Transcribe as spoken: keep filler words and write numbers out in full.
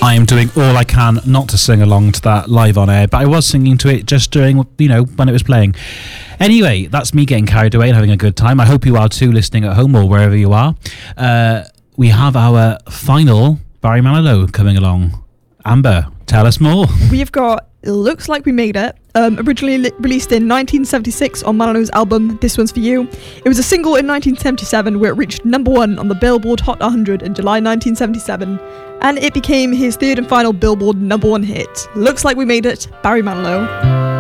I am doing all I can not to sing along to that live on air, but I was singing to it just during, you know, when it was playing. Anyway, that's me getting carried away and having a good time. I hope you are too, listening at home or wherever you are. Uh, we have our final Barry Manilow coming along. Amber, tell us more. We've got Looks Like We Made It, um, originally li- released in nineteen seventy-six on Manilow's album This One's For You. It was a single in nineteen seventy-seven where it reached number one on the Billboard Hot one hundred in July nineteen seventy-seven, and it became his third and final Billboard number one hit. Looks Like We Made It, Barry Manilow.